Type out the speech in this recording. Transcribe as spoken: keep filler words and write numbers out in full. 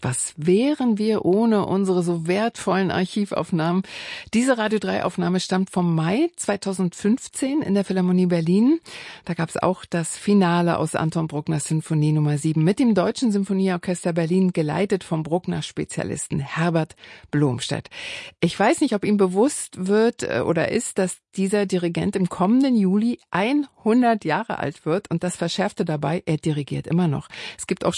Was wären wir ohne unsere so wertvollen Archivaufnahmen? Diese Radio drei Aufnahme stammt vom Mai zweitausendfünfzehn in der Philharmonie Berlin. Da gab es auch das Finale aus Anton Bruckners Sinfonie Nummer sieben mit dem Deutschen Symphonieorchester Berlin, geleitet vom Bruckner-Spezialisten Herbert Blomstedt. Ich weiß nicht, ob ihm bewusst wird oder ist, dass dieser Dirigent im kommenden Juli hundert Jahre alt wird, und das Verschärfte dabei, er dirigiert immer noch. Es gibt auch